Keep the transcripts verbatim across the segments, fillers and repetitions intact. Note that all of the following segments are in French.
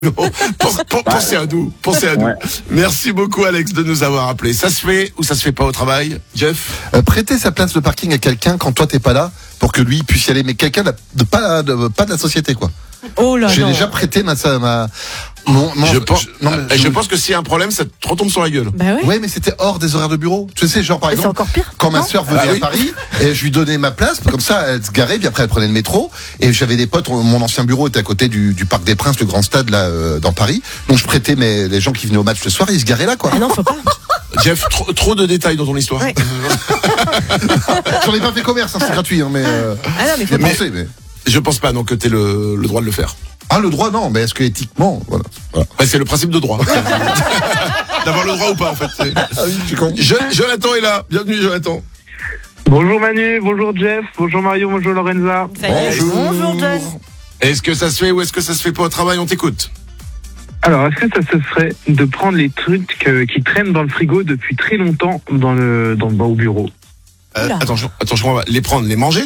Non, pense- pense- pensez à nous, pensez à nous. Ouais. Merci beaucoup Alex de nous avoir appelés. Ça se fait ou ça se fait pas au travail, Jeff? Euh, prêter sa place de parking à quelqu'un quand toi t'es pas là pour que lui puisse y aller, mais quelqu'un de, de pas de pas de la société quoi. Oh là J'ai non. déjà prêté ma ma, ma mon, mon- je, pense, je- non, mais je, je- pense que s'il y a un problème, ça te retombe sur la gueule. Bah ouais. ouais, mais c'était hors des horaires de bureau. Tu sais, genre par Mais c'est exemple, encore pire. quand ma non sœur venait Ah oui. à Paris, et je lui donnais ma place, comme ça, elle se garait, puis après elle prenait le métro, et j'avais des potes. Mon ancien bureau était à côté du, du Parc des Princes, le grand stade là euh, dans Paris. Donc je prêtais mes les gens qui venaient au match le soir, ils se garaient là quoi. Ah non, faut pas. Jeff, trop, trop de détails dans ton histoire. Ouais. J'en ai pas fait commerce, hein, c'est gratuit, hein, mais euh, Ah non, mais faut j'ai pas. pensé, mais Je pense pas donc que t'aies le, le droit de le faire. ah le droit non, mais est-ce que éthiquement, voilà. voilà. Bah, c'est le principe de droit. D'avoir le droit ou pas en fait. c'est- Ah oui, je suis con. Je- Jonathan est là. Bienvenue Jonathan. Bonjour Manu, bonjour Jeff, bonjour Mario, bonjour Lorenza. Salut. Bonjour. Bonjour John. Est-ce que ça se fait ou est-ce que ça se fait pas au travail? On t'écoute. Alors, est-ce que ça se ferait de prendre les trucs euh, qui traînent dans le frigo depuis très longtemps dans le dans, dans au bureau? Euh, Oula. attention, attention, on va les prendre, les manger.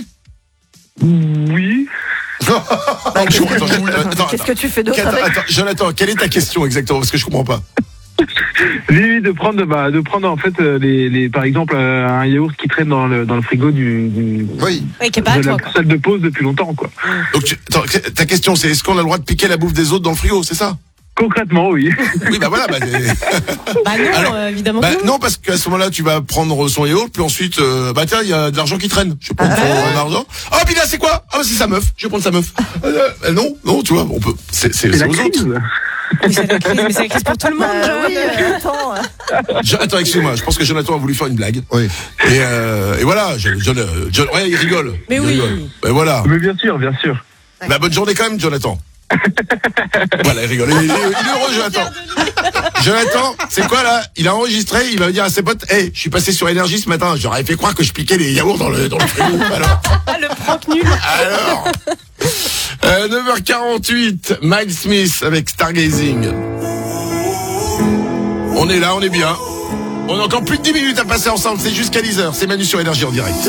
Oui. Bah, qu'est-ce Attends, que- attends, attends, attends. Qu'est-ce que tu fais d'autre Attends, avec attends, Jonathan, quelle est ta question exactement? Parce que je comprends pas. Oui, oui, de prendre bah, de prendre en fait euh, les, les par exemple euh, un yaourt qui traîne dans le dans le frigo du, du Oui. Oui, qui est pas à de toi, la quoi. salle de pause depuis longtemps quoi. Donc, tu- attends, ta question, c'est est-ce qu'on a le droit de piquer la bouffe des autres dans le frigo, c'est ça? Concrètement, oui. Oui, bah voilà. Bah, c'est- Bah non, Alors, euh, évidemment bah, que non. non, parce qu'à ce moment-là, tu vas prendre son yaourt, puis ensuite, euh, bah tiens, il y a de l'argent qui traîne. Je vais prendre Ah, son ouais. argent. Ah, puis là, c'est quoi? Ah, bah, c'est sa meuf. Je vais prendre sa meuf. Euh, euh, non, non, tu vois, on peut. C'est c'est- C'est c'est la aux autres. crise. Oui, c'est la crise, mais c'est la crise pour tout le monde, Bah John. oui, euh, attends. euh. Je- attends, excuse-moi. Je pense que Jonathan a voulu faire une blague. Oui. Et, euh, et voilà. Je, je, je- je- ouais, il rigole. Mais il oui. rigole. Ben voilà. Mais bien sûr, bien sûr. Bah, bonne journée quand même, Jonathan. Voilà, il rigole. Il, il- il est heureux, Jonathan. Jonathan, c'est quoi là? Il a enregistré, il va dire à ses potes, hey, je suis passé sur Énergie ce matin, j'aurais fait croire que je piquais les yaourts dans le, dans le frigo. Alors, Ah, le prank nul. alors. Euh, neuf heures quarante-huit, Miles Smith avec Stargazing. On est là, on est bien. On a encore plus de dix minutes à passer ensemble, c'est jusqu'à dix heures, c'est Manu sur Énergie en direct.